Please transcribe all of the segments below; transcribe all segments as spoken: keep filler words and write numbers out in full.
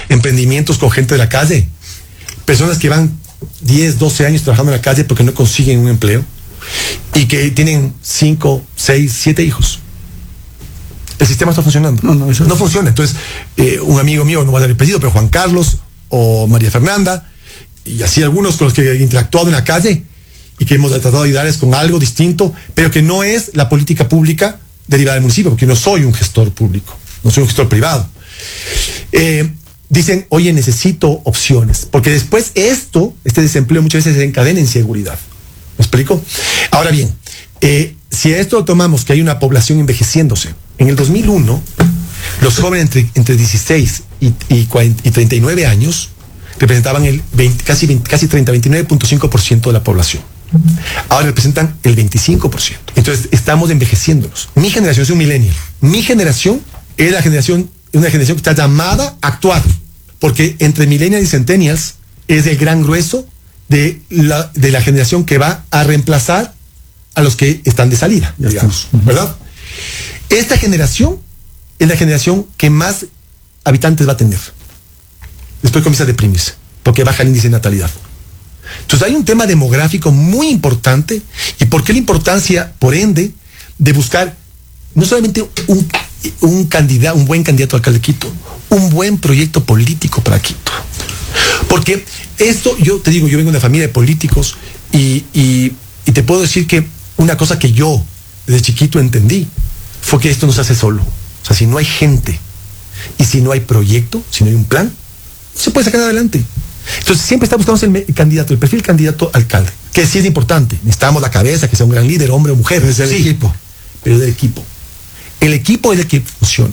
emprendimientos con gente de la calle, personas que van diez, doce años trabajando en la calle porque no consiguen un empleo y que tienen cinco, seis, siete hijos. El sistema está funcionando. No, no, eso no funciona. Entonces, eh, un amigo mío, no va a dar el apellido, pero Juan Carlos o María Fernanda, y así algunos con los que he interactuado en la calle y que hemos tratado de ayudarles con algo distinto, pero que no es la política pública derivada del municipio, porque no soy un gestor público, no soy un gestor privado. Eh, dicen, oye, necesito opciones, porque después esto, este desempleo muchas veces se encadena en inseguridad. ¿Me explico? Ahora bien, eh, si a esto tomamos que hay una población envejeciéndose, en el dos mil uno, los jóvenes entre, entre dieciséis y, y, cuarenta, y treinta y nueve años representaban el veinte, casi, veinte, casi treinta, veintinueve punto cinco por ciento de la población. Ahora representan el veinticinco por ciento. Entonces estamos envejeciéndonos. Mi generación es un millennial. Mi generación es la generación, una generación que está llamada a actuar, porque entre millennials y centennials es el gran grueso de la, de la generación que va a reemplazar a los que están de salida, digamos, ¿verdad? Esta generación es la generación que más habitantes va a tener. Después comienza a deprimirse, porque baja el índice de natalidad. Entonces hay un tema demográfico muy importante. ¿Y por qué la importancia, por ende, de buscar no solamente un, un candidato, un buen candidato a alcalde de Quito, un buen proyecto político para Quito? Porque esto, yo te digo, yo vengo de una familia de políticos y, y, y te puedo decir que una cosa que yo desde chiquito entendí fue que esto no se hace solo. O sea, si no hay gente y si no hay proyecto, si no hay un plan, no se puede sacar adelante. Entonces siempre está buscando el, el candidato, el perfil candidato alcalde, que sí es importante. Necesitamos la cabeza, que sea un gran líder, hombre o mujer. Pero es del sí, equipo. Pero es del equipo. El equipo es el que funciona.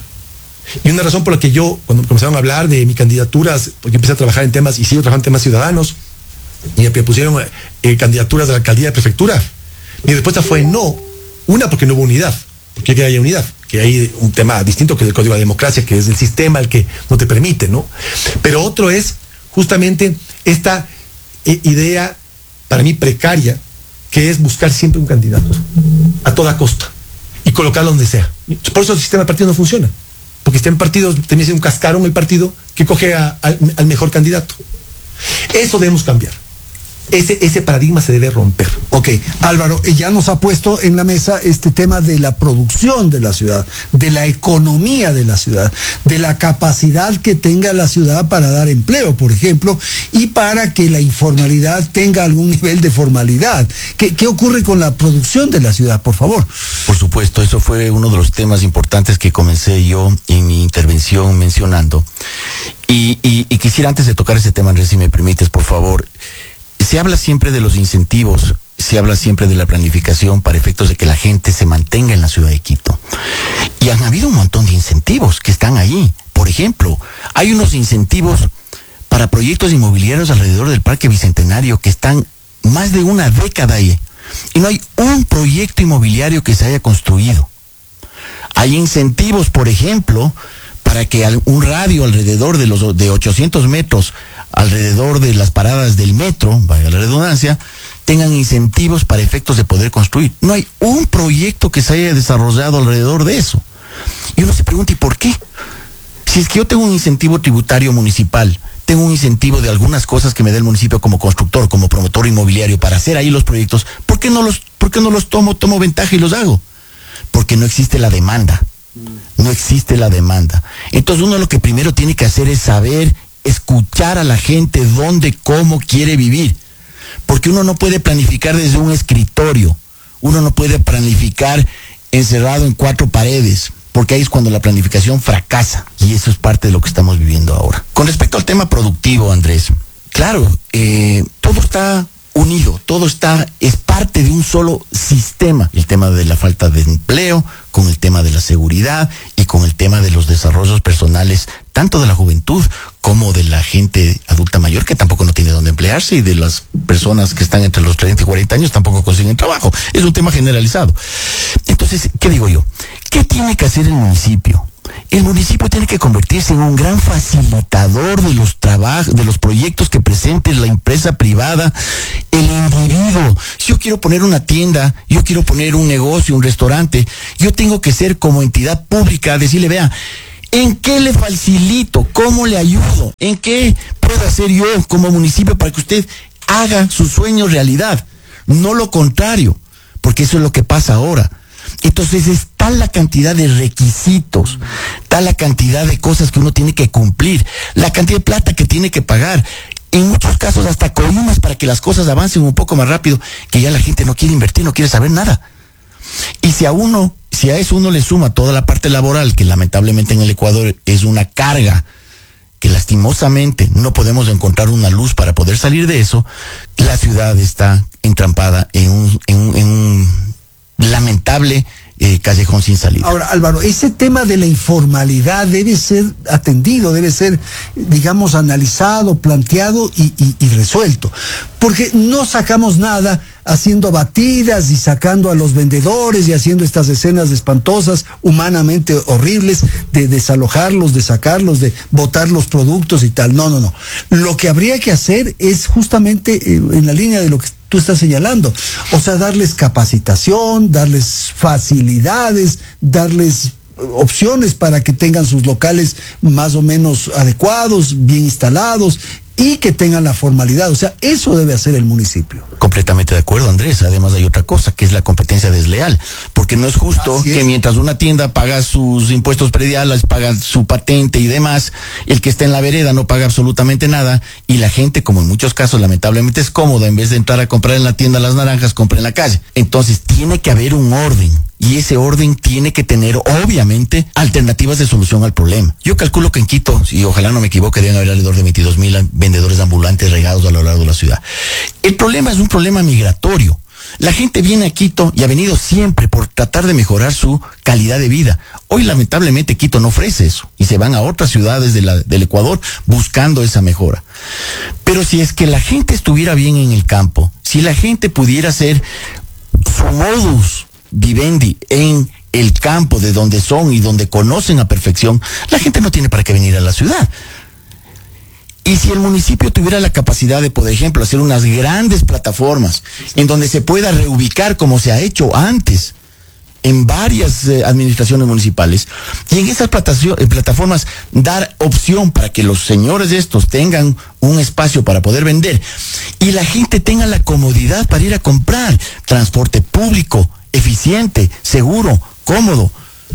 Y una razón por la que yo, cuando comenzaron a hablar de mis candidaturas, porque empecé a trabajar en temas, y sigo trabajando en temas ciudadanos, y me pusieron eh, candidaturas de la alcaldía de prefectura, mi respuesta fue no. Una, porque no hubo unidad, porque que haya unidad, que hay un tema distinto que es el Código de Democracia, que es el sistema el que no te permite, ¿no? Pero otro es justamente esta eh, idea, para mí precaria, que es buscar siempre un candidato, a toda costa, y colocarlo donde sea. Por eso el sistema de partidos no funciona, porque está en partidos, tenés un cascarón el partido que coge a, a, al mejor candidato. Eso debemos cambiar. Ese, ese paradigma se debe romper. Ok, Álvaro, ya nos ha puesto en la mesa este tema de la producción de la ciudad, de la economía de la ciudad, de la capacidad que tenga la ciudad para dar empleo, por ejemplo, y para que la informalidad tenga algún nivel de formalidad. ¿Qué, qué ocurre con la producción de la ciudad, por favor? Por supuesto, eso fue uno de los temas importantes que comencé yo en mi intervención mencionando. Y, y, y quisiera, antes de tocar ese tema, Andrés, si me permites, por favor. Se habla siempre de los incentivos, se habla siempre de la planificación para efectos de que la gente se mantenga en la ciudad de Quito. Y han habido un montón de incentivos que están ahí. Por ejemplo, hay unos incentivos para proyectos inmobiliarios alrededor del Parque Bicentenario que están más de una década ahí. Y no hay un proyecto inmobiliario que se haya construido. Hay incentivos, por ejemplo, para que un radio alrededor de los de ochocientos metros alrededor de las paradas del metro, vaya la redundancia, tengan incentivos para efectos de poder construir. No hay un proyecto que se haya desarrollado alrededor de eso. Y uno se pregunta, ¿y por qué? Si es que yo tengo un incentivo tributario municipal, tengo un incentivo de algunas cosas que me da el municipio como constructor, como promotor inmobiliario para hacer ahí los proyectos, ¿por qué no los, por qué no los tomo, tomo ventaja y los hago? Porque no existe la demanda. No existe la demanda. Entonces uno lo que primero tiene que hacer es saber escuchar a la gente dónde, cómo quiere vivir. Porque uno no puede planificar desde un escritorio. Uno no puede planificar encerrado en cuatro paredes. Porque ahí es cuando la planificación fracasa. Y eso es parte de lo que estamos viviendo ahora. Con respecto al tema productivo, Andrés. Claro, eh, todo está unido. Todo está, es parte de un solo sistema. El tema de la falta de empleo, con el tema de la seguridad y con el tema de los desarrollos personales, tanto de la juventud como de la gente adulta mayor, que tampoco no tiene dónde emplearse, y de las personas que están entre los treinta y cuarenta años tampoco consiguen trabajo. Es un tema generalizado. Entonces, ¿qué digo yo? ¿Qué tiene que hacer el municipio? El municipio tiene que convertirse en un gran facilitador de los trabajos, de los proyectos que presente la empresa privada, el individuo. Si yo quiero poner una tienda, yo quiero poner un negocio, un restaurante, yo tengo que ser como entidad pública, decirle, vea, ¿En qué le facilito? ¿Cómo le ayudo? ¿En qué puedo hacer yo como municipio para que usted haga sus sueños realidad? No lo contrario, porque eso es lo que pasa ahora. Entonces es tal la cantidad de requisitos, tal la cantidad de cosas que uno tiene que cumplir, la cantidad de plata que tiene que pagar, en muchos casos hasta coimas para que las cosas avancen un poco más rápido, que ya la gente no quiere invertir, no quiere saber nada. Y si a uno, si a eso uno le suma toda la parte laboral, que lamentablemente en el Ecuador es una carga, que lastimosamente no podemos encontrar una luz para poder salir de eso, la ciudad está entrampada en un, en un, en un lamentable eh, callejón sin salida. Ahora, Álvaro, ese tema de la informalidad debe ser atendido, debe ser, digamos, analizado, planteado y, y, y resuelto, porque no sacamos nada haciendo batidas y sacando a los vendedores y haciendo estas escenas espantosas, humanamente horribles, de desalojarlos, de sacarlos, de botar los productos y tal. No, no, no. Lo que habría que hacer es justamente eh, en la línea de lo que tú estás señalando. O sea, darles capacitación, darles facilidades, darles opciones para que tengan sus locales más o menos adecuados, bien instalados, y que tengan la formalidad. O sea, eso debe hacer el municipio. Completamente de acuerdo, Andrés. Además hay otra cosa, que es la competencia desleal, porque no es justo que mientras una tienda paga sus impuestos prediales, paga su patente y demás, el que está en la vereda no paga absolutamente nada, y la gente, como en muchos casos lamentablemente es cómoda, en vez de entrar a comprar en la tienda las naranjas, compra en la calle. Entonces tiene que haber un orden, y ese orden tiene que tener, obviamente, alternativas de solución al problema. Yo calculo que en Quito, y ojalá no me equivoque, deben haber alrededor de veintidós mil vendedores ambulantes regados a lo largo de la ciudad. El problema es un problema migratorio. La gente viene a Quito y ha venido siempre por tratar de mejorar su calidad de vida. Hoy, lamentablemente, Quito no ofrece eso, y se van a otras ciudades de la, del Ecuador buscando esa mejora. Pero si es que la gente estuviera bien en el campo, si la gente pudiera hacer su modus vivendi en el campo de donde son y donde conocen a perfección, la gente no tiene para qué venir a la ciudad. Y si el municipio tuviera la capacidad de, por ejemplo, hacer unas grandes plataformas en donde se pueda reubicar como se ha hecho antes en varias eh, administraciones municipales, y en esas plataformas dar opción para que los señores estos tengan un espacio para poder vender y la gente tenga la comodidad para ir a comprar, transporte público eficiente, seguro, cómodo,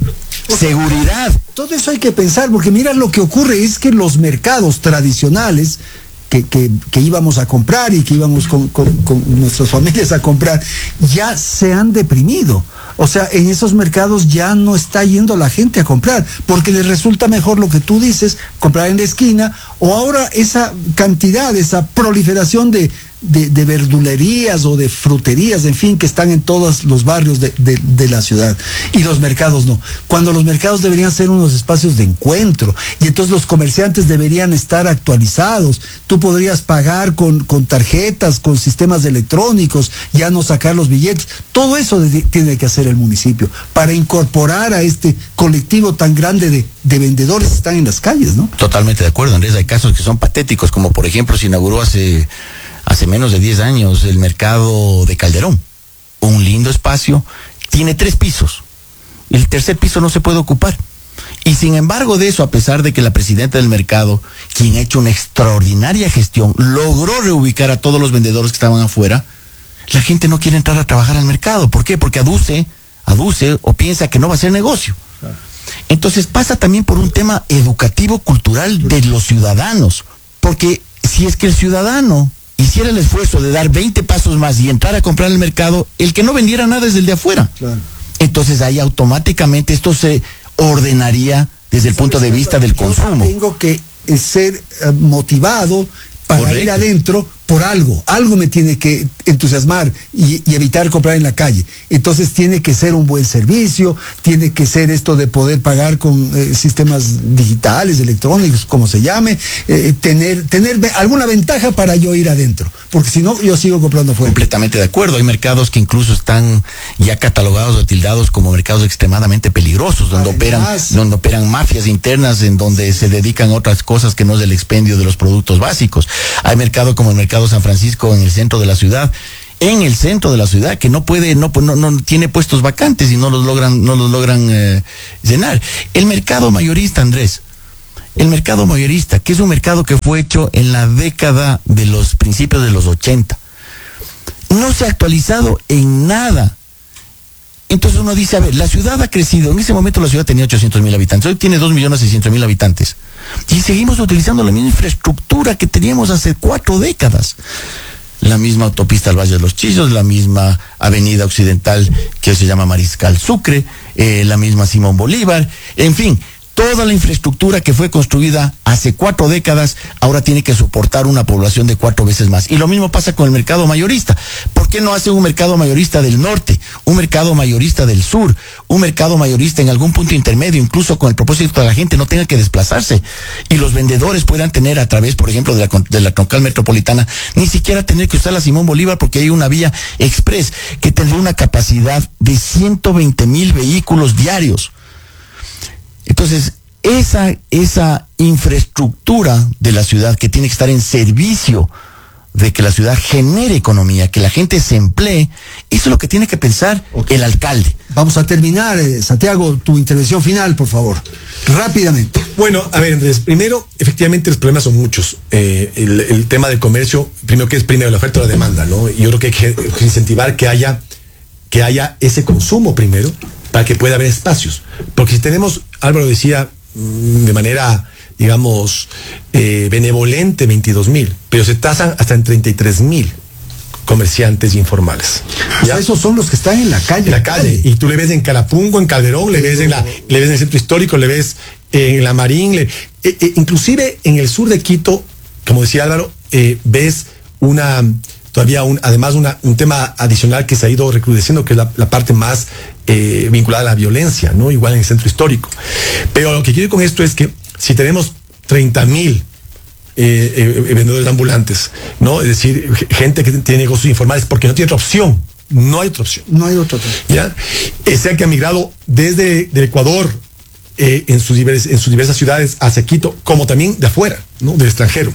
seguridad. Todo eso hay que pensar, porque mira, lo que ocurre es que los mercados tradicionales que, que, que íbamos a comprar y que íbamos con, con, con nuestras familias a comprar, ya se han deprimido. O sea, en esos mercados ya no está yendo la gente a comprar, porque les resulta mejor lo que tú dices, comprar en la esquina, o ahora esa cantidad, esa proliferación de De, de verdulerías o de fruterías, en fin, que están en todos los barrios de, de, de la ciudad, y los mercados no, cuando los mercados deberían ser unos espacios de encuentro, y entonces los comerciantes deberían estar actualizados. Tú podrías pagar con, con tarjetas, con sistemas electrónicos, ya no sacar los billetes. Todo eso de, tiene que hacer el municipio para incorporar a este colectivo tan grande de, de vendedores que están en las calles, ¿no? Totalmente de acuerdo, Andrés. Hay casos que son patéticos, como por ejemplo se inauguró hace hace menos de diez años el mercado de Calderón, un lindo espacio, tiene tres pisos, el tercer piso no se puede ocupar, y sin embargo de eso, a pesar de que la presidenta del mercado, quien ha hecho una extraordinaria gestión, logró reubicar a todos los vendedores que estaban afuera, la gente no quiere entrar a trabajar al mercado. ¿Por qué? Porque aduce, aduce o piensa que no va a ser negocio. Entonces pasa también por un tema educativo, cultural de los ciudadanos, porque si es que el ciudadano hiciera el esfuerzo de dar veinte pasos más y entrar a comprar el mercado, el que no vendiera nada es el de afuera. Claro. Entonces ahí automáticamente esto se ordenaría desde el punto de vista del consumo. Tengo que ser uh, motivado para Correcto. ir adentro por algo, algo me tiene que entusiasmar y, y evitar comprar en la calle. Entonces tiene que ser un buen servicio, tiene que ser esto de poder pagar con eh, sistemas digitales, electrónicos, como se llame, eh, tener, tener alguna ventaja para yo ir adentro, porque si no, yo sigo comprando fuera. Completamente de acuerdo. Hay mercados que incluso están ya catalogados o tildados como mercados extremadamente peligrosos, donde Además, operan, donde operan mafias internas, en donde se dedican a otras cosas que no es el expendio de los productos básicos. Hay mercados como el mercado San Francisco en el centro de la ciudad, en el centro de la ciudad que no puede, no, no, no tiene puestos vacantes y no los logran, no los logran eh, llenar. El mercado mayorista, Andrés, el mercado mayorista, que es un mercado que fue hecho en la década de los principios de los ochenta, no se ha actualizado en nada. Entonces uno dice, a ver, la ciudad ha crecido, en ese momento la ciudad tenía ochocientos mil habitantes, hoy tiene dos millones seiscientos mil habitantes. Y seguimos utilizando la misma infraestructura que teníamos hace cuatro décadas. La misma autopista al Valle de los Chillos, la misma avenida occidental que se llama Mariscal Sucre, eh, la misma Simón Bolívar, en fin. Toda la infraestructura que fue construida hace cuatro décadas ahora tiene que soportar una población de cuatro veces más. Y lo mismo pasa con el mercado mayorista. ¿Por qué no hace un mercado mayorista del norte, un mercado mayorista del sur, un mercado mayorista en algún punto intermedio, incluso con el propósito de que la gente no tenga que desplazarse y los vendedores puedan tener a través, por ejemplo, de la, de la troncal metropolitana, ni siquiera tener que usar la Simón Bolívar porque hay una vía express que tendrá una capacidad de ciento veinte mil vehículos diarios? Entonces, esa, esa infraestructura de la ciudad que tiene que estar en servicio de que la ciudad genere economía, que la gente se emplee, eso es lo que tiene que pensar okay. el alcalde. Vamos a terminar, eh, Santiago, tu intervención final, por favor, rápidamente. Bueno, a ver, Andrés, primero, efectivamente los problemas son muchos. Eh, el, el tema del comercio, primero que es primero la oferta o la demanda, ¿no? Y yo creo que hay que incentivar que haya, que haya ese consumo primero, para que pueda haber espacios. Porque si tenemos, Álvaro decía de manera, digamos, eh, benevolente veintidós mil, pero se tasan hasta en treinta y tres mil comerciantes informales. ¿Ya? O sea, esos son los que están en la calle. En la calle. Y tú le ves en Carapungo, en Calderón, le ves en la, le ves en el centro histórico, le ves en la Marín, le, eh, eh, inclusive en el sur de Quito, como decía Álvaro, eh, ves una... todavía un, además una, un tema adicional que se ha ido recrudeciendo, que es la, la parte más eh, vinculada a la violencia, ¿no? Igual en el centro histórico. Pero lo que quiero con esto es que si tenemos treinta mil eh, eh, vendedores ambulantes, ¿no? Es decir, gente que tiene negocios informales porque no tiene otra opción, no hay otra opción. No hay otra opción. ¿Ya? Eh, sea que ha migrado desde del Ecuador eh, en, sus divers, en sus diversas ciudades hacia Quito, como también de afuera, ¿no? Del extranjero.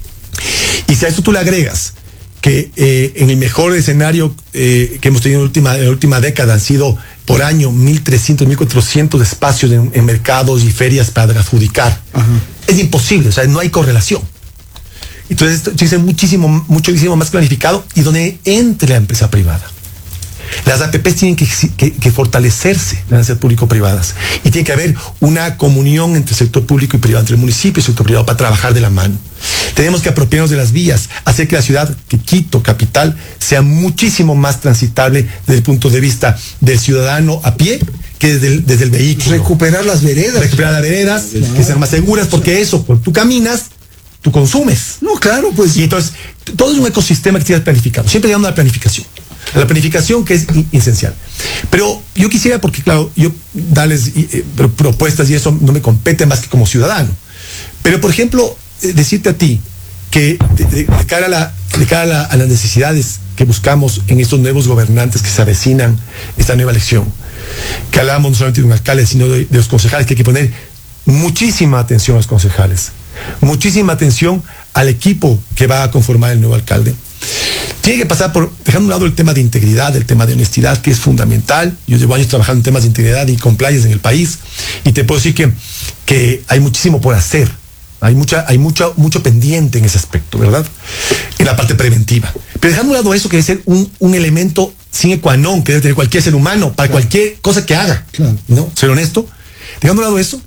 Y si a esto tú le agregas que eh, en el mejor escenario eh, que hemos tenido en la, última, en la última década han sido por año mil trescientos, mil cuatrocientos espacios en, en mercados y ferias para adjudicar. Ajá. Es imposible, o sea, no hay correlación. Entonces, esto tiene que ser muchísimo, muchísimo más planificado y donde entre la empresa privada. Las A P Pes tienen que, que, que fortalecerse, las alianzas público-privadas, y tiene que haber una comunión entre el sector público y privado, entre el municipio y el sector privado, para trabajar de la mano. Tenemos que apropiarnos de las vías, hacer que la ciudad, que Quito, capital, sea muchísimo más transitable desde el punto de vista del ciudadano a pie que desde el, desde el vehículo. Recuperar las veredas. Recuperar las veredas, claro, que sean más seguras, porque eso, cuando tú caminas, tú consumes. No, claro, pues. Y entonces, todo es un ecosistema que tiene planificado. Siempre llegamos a la planificación. A la planificación que es esencial. Pero yo quisiera, porque claro, yo darles eh, propuestas y eso no me compete más que como ciudadano. Pero, por ejemplo, eh, decirte a ti que de, de, de cara, a, la, de cara a, la, a las necesidades que buscamos en estos nuevos gobernantes que se avecinan esta nueva elección, que hablamos no solamente de un alcalde, sino de, de los concejales, que hay que poner muchísima atención a los concejales, muchísima atención al equipo que va a conformar el nuevo alcalde. Tiene que pasar por, dejando a un lado el tema de integridad, el tema de honestidad, que es fundamental. Yo llevo años trabajando en temas de integridad y compliance en el país, y te puedo decir que, que hay muchísimo por hacer. Hay mucha, hay mucho, mucho pendiente en ese aspecto, ¿verdad? En la parte preventiva. Pero dejando a un lado eso, que debe ser un, un elemento sine qua non que debe tener cualquier ser humano para claro. cualquier cosa que haga, claro. ¿no? Ser honesto. Dejando a un lado eso,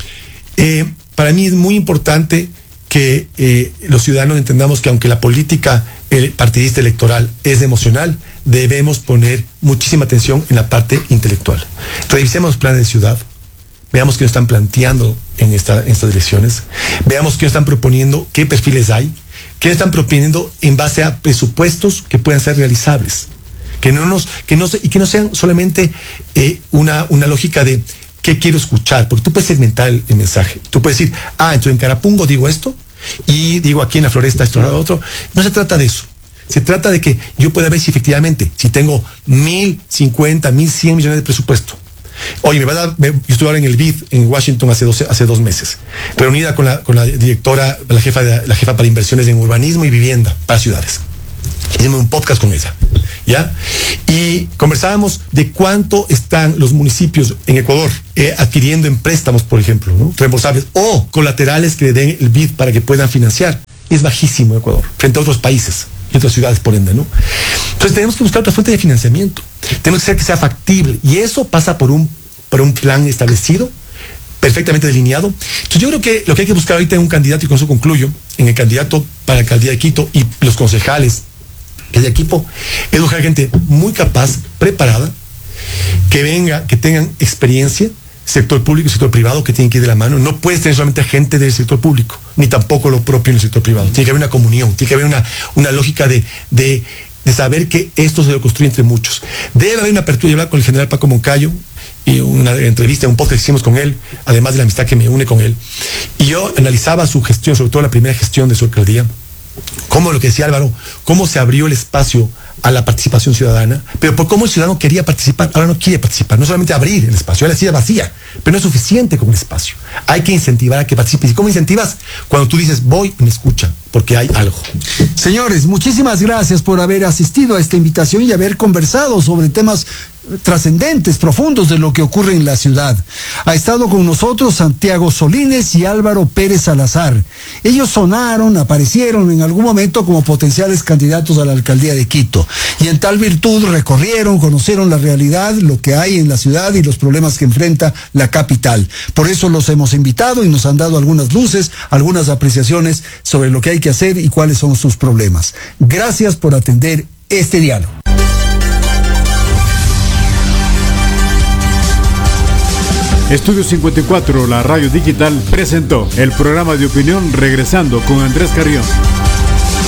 eh, para mí es muy importante que eh, los ciudadanos entendamos que aunque la política el partidista electoral es emocional, debemos poner muchísima atención en la parte intelectual. Revisemos los planes de ciudad, veamos qué nos están planteando en, esta, en estas elecciones, veamos qué nos están proponiendo, qué perfiles hay, qué nos están proponiendo en base a presupuestos que puedan ser realizables, que no nos, que no, y que no sean solamente eh, una, una lógica de qué quiero escuchar, porque tú puedes segmentar el, el mensaje, tú puedes decir, ah, entonces en Carapungo digo esto, y digo aquí en la floresta esto o otro. No se trata de eso. Se trata de que yo pueda ver si efectivamente, si tengo mil cincuenta, mil cien millones de presupuesto. Oye, me va a dar, me, yo estuve ahora en el B I D en Washington hace dos, hace dos meses, reunida con la, con la directora, la jefa, de, la jefa para inversiones en urbanismo y vivienda para ciudades. Hicimos un podcast con ella. ¿ya? Y conversábamos de cuánto están los municipios en Ecuador eh, adquiriendo en préstamos, por ejemplo, ¿no? Reembolsables o colaterales que le den el B I D para que puedan financiar. Es bajísimo Ecuador, frente a otros países y otras ciudades, por ende, ¿no? Entonces tenemos que buscar otra fuente de financiamiento. Tenemos que hacer que sea factible. Y eso pasa por un, por un plan establecido, perfectamente delineado. Entonces yo creo que lo que hay que buscar ahorita en un candidato, y con eso concluyo, en el candidato para la alcaldía de Quito y los concejales que es de equipo, es buscar gente muy capaz, preparada, que venga, que tengan experiencia, sector público y sector privado, que tienen que ir de la mano. No puedes tener solamente gente del sector público, ni tampoco lo propio en el sector privado. Tiene que haber una comunión, tiene que haber una, una lógica de, de, de saber que esto se lo construye entre muchos. Debe haber una apertura. Yo hablaba con el general Paco Moncayo, y una entrevista, un podcast que hicimos con él, además de la amistad que me une con él. Y yo analizaba su gestión, sobre todo la primera gestión de su alcaldía, cómo, lo que decía Álvaro, cómo se abrió el espacio a la participación ciudadana, pero por cómo el ciudadano quería participar, ahora no quiere participar, no solamente abrir el espacio, la silla vacía, pero no es suficiente con el espacio. Hay que incentivar a que participe. ¿Y cómo incentivas? Cuando tú dices, voy y me escuchan, porque hay algo. Señores, muchísimas gracias por haber asistido a esta invitación y haber conversado sobre temas trascendentes, profundos de lo que ocurre en la ciudad. Ha estado con nosotros Santiago Solines y Álvaro Pérez Salazar. Ellos sonaron, aparecieron en algún momento como potenciales candidatos a la alcaldía de Quito. Y en tal virtud recorrieron, conocieron la realidad, lo que hay en la ciudad y los problemas que enfrenta la capital. Por eso los hemos invitado y nos han dado algunas luces, algunas apreciaciones sobre lo que hay que hacer y cuáles son sus problemas. Gracias por atender este diálogo. Estudio cincuenta y cuatro, la radio digital, presentó el programa de opinión Regresando con Andrés Carrión.